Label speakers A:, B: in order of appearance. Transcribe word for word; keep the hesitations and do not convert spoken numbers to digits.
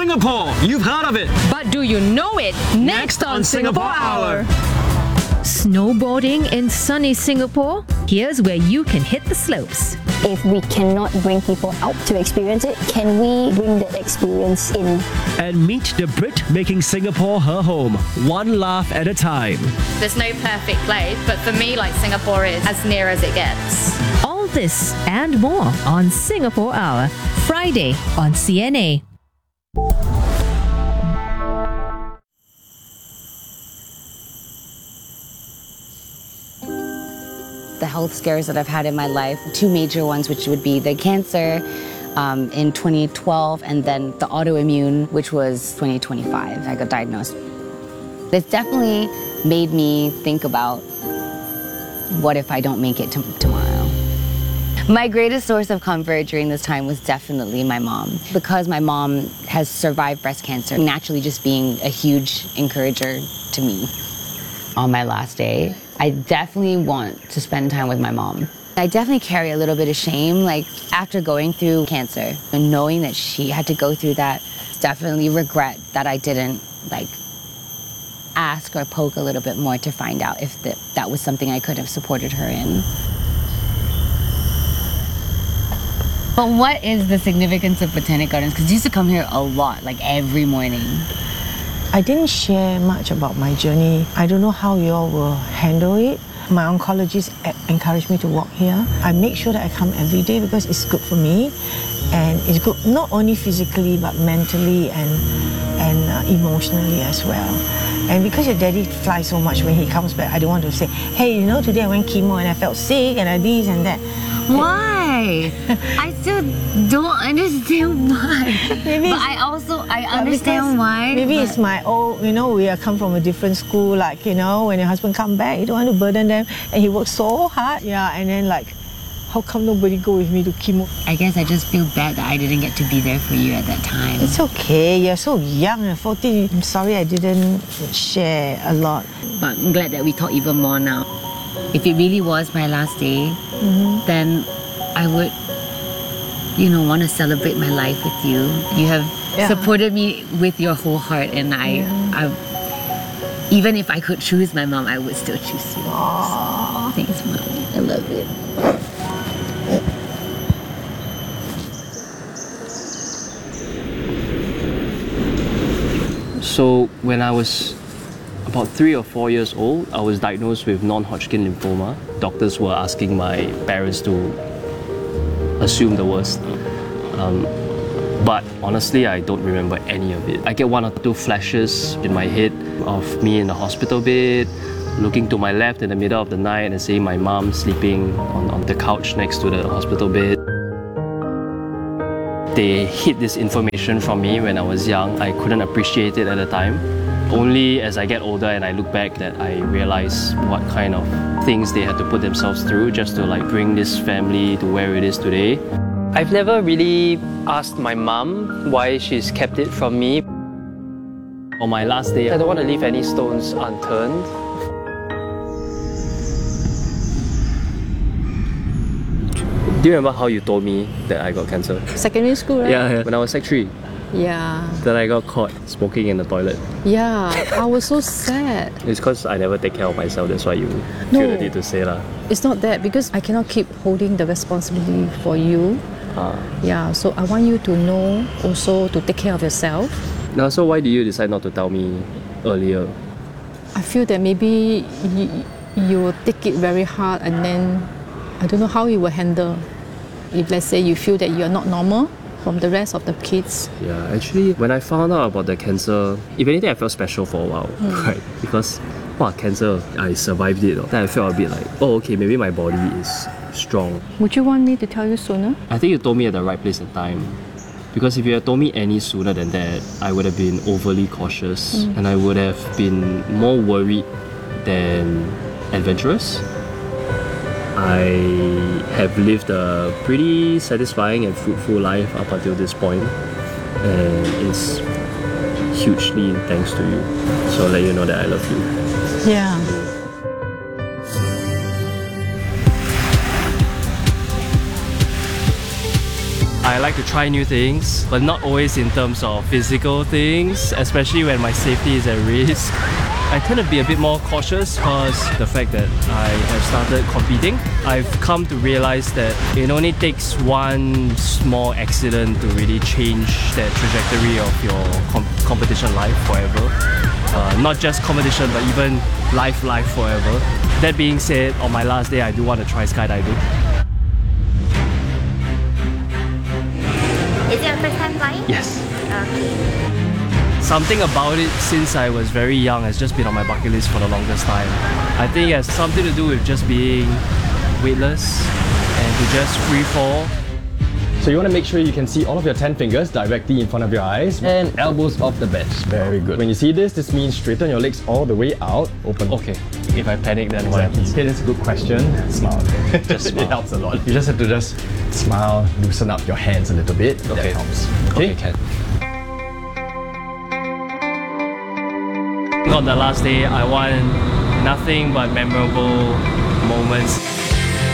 A: Singapore! You've heard of it!
B: But do you know it? Next,
A: Next on Singapore Hour.
C: Snowboarding in sunny Singapore? Here's where you can hit the slopes.
D: If we cannot bring people out to experience it, can we bring that experience in?
A: And meet the Brit making Singapore her home, one laugh at a time.
E: There's no perfect place, but for me, like, Singapore is as near as it gets.
C: All this and more on Singapore Hour, Friday on C N A.
F: The health scares that I've had in my life, two major ones, which would be the cancer um, in twenty twelve and then the autoimmune, which was twenty twenty-five. I got diagnosed. It's definitely made me think about what if I don't make it to tomorrow. My greatest source of comfort during this time was definitely my mom. Because my mom has survived breast cancer, naturally just being a huge encourager to me. On my last day, I definitely want to spend time with my mom. I definitely carry a little bit of shame, like after going through cancer and knowing that she had to go through that, definitely regret that I didn't like ask or poke a little bit more to find out if the, that was something I could have supported her in. But what is the significance of Botanic Gardens? Because I used to come here a lot, like every morning.
G: I didn't share much about my journey. I don't know how you all will handle it. My oncologist encouraged me to walk here. I make sure that I come every day because it's good for me. And it's good not only physically, but mentally and, and uh, emotionally as well. And because your daddy flies so much when he comes back, I don't want to say, hey, you know, today I went chemo and I felt sick and I this and that.
F: Why? I still don't understand why.
G: Maybe
F: but I also, I understand why.
G: Maybe
F: but...
G: it's my old, you know, we are come from a different school, like, you know, when your husband come back, you don't want to burden them, and he works so hard, yeah, and then like, how come nobody go with me to chemo?
F: I guess I just feel bad that I didn't get to be there for you at that time.
G: It's okay, you're so young, you're forty. I'm sorry I didn't share a lot.
F: But I'm glad that we talk even more now. If it really was my last day, mm-hmm. then I would, you know, want to celebrate my life with you. You have yeah. supported me with your whole heart, and I, yeah. I, even if I could choose my mom, I would still choose you. So, thanks, Mom. I love it.
H: So when I was about three or four years old, I was diagnosed with non-Hodgkin lymphoma. Doctors were asking my parents to assume the worst. Um, but honestly, I don't remember any of it. I get one or two flashes in my head of me in the hospital bed, looking to my left in the middle of the night and seeing my mom sleeping on, on the couch next to the hospital bed. They hid this information from me when I was young. I couldn't appreciate it at the time. Only as I get older and I look back that I realize what kind of things they had to put themselves through just to like bring this family to where it is today. I've never really asked my mom why she's kept it from me. On my last day, I don't want to leave any stones unturned. Do you remember how you told me that I got cancer?
I: Secondary school, right?
H: Yeah, yeah. When I was sec three.
I: Yeah.
H: That I got caught smoking in the toilet.
I: Yeah, I was so sad.
H: It's because I never take care of myself, that's why you
I: no,
H: feel the need to say lah.
I: It's not that, because I cannot keep holding the responsibility for you.
H: Ah.
I: Yeah, so I want you to know also to take care of yourself.
H: Now, so why did you decide not to tell me earlier?
I: I feel that maybe you, you will take it very hard and then I don't know how you will handle. If let's say you feel that you are not normal from the rest of the kids.
H: Yeah, actually, when I found out about the cancer, if anything, I felt special for a while, mm. right? Because, wow, cancer, I survived it. Then I felt a bit like, oh, okay, maybe my body is strong.
I: Would you want me to tell you sooner?
H: I think you told me at the right place and time. Because if you had told me any sooner than that, I would have been overly cautious mm. and I would have been more worried than adventurous. I have lived a pretty satisfying and fruitful life up until this point, and it's hugely thanks to you. So I'll let you know that I love you.
I: Yeah.
H: I like to try new things, but not always in terms of physical things, especially when my safety is at risk. I tend to be a bit more cautious because the fact that I have started competing, I've come to realize that it only takes one small accident to really change that trajectory of your com competition life forever. Uh, not just competition, but even life, life forever. That being said, on my last day, I do want to try skydiving.
J: Is it your first time flying?
H: Yes.
J: Okay.
H: Something about it since I was very young has just been on my bucket list for the longest time. I think it has something to do with just being weightless and to just free fall.
K: So you want to make sure you can see all of your ten fingers directly in front of your eyes and elbows off the bench. Very good. When you see this, this means straighten your legs all the way out, open.
H: Okay, if I panic then what
K: Exactly.
H: happens?
K: Okay, that's a good question. Smile.
H: Just smile.
K: It helps a lot. You just have to just smile, loosen up your hands a little bit. That
H: Okay.
K: helps.
H: Okay, can. On the last day, I want nothing but memorable moments.